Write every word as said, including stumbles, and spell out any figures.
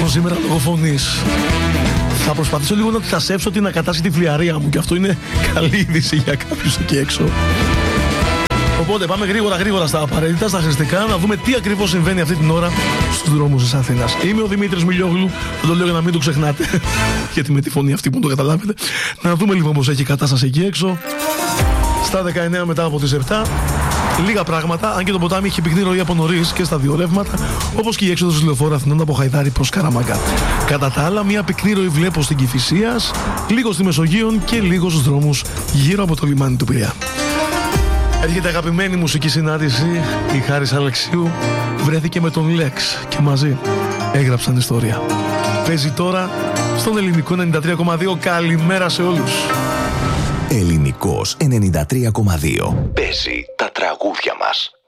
σήμερα λόγω φωνής. Θα προσπαθήσω λίγο να αντιτασσεύσω την ακατάσχετη φλιαρία μου και αυτό είναι καλή είδηση για κάποιους εκεί έξω. Οπότε πάμε γρήγορα γρήγορα στα απαραίτητα, στα χρηστικά, να δούμε τι ακριβώς συμβαίνει αυτή την ώρα στους δρόμους της Αθήνας. Είμαι ο Δημήτρης Μιλιόγλου, δεν το λέω για να μην το ξεχνάτε, γιατί με τη φωνή αυτή που το καταλάβετε. Να δούμε λοιπόν πώς έχει η κατάσταση εκεί έξω. Στα δεκαεννέα μετά από τις επτά. Λίγα πράγματα, αν και το ποτάμι έχει πυκνή ροή από νωρίς και στα δύο ρεύματα, όπως και η έξοδος της λεωφόρου Αθηνών από Χαϊδάρη προς Καραμαγγά. Κατά τα άλλα, μια πυκνή ροή βλέπω στην Κηφισίας, λίγο στη Μεσογείων και λίγο στους δρόμους γύρω από το λιμάνι του Πειραιά. Έρχεται αγαπημένη μουσική συνάντηση. Η Χάρης Αλεξίου βρέθηκε με τον Λέξ και μαζί έγραψαν ιστορία. Παίζει τώρα στον Ελληνικό ενενήντα τρία κόμμα δύο. Καλημέρα σε όλους. Ελληνικός ενενήντα τρία κόμμα δύο. Παίζει τα τραγούδια μας.